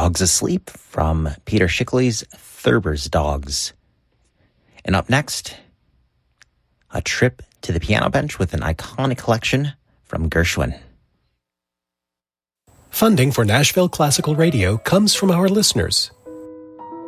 Dogs Asleep from Peter Schickele's Thurber's Dogs. And up next, a trip to the piano bench with an iconic collection from Gershwin. Funding for Nashville Classical Radio comes from our listeners,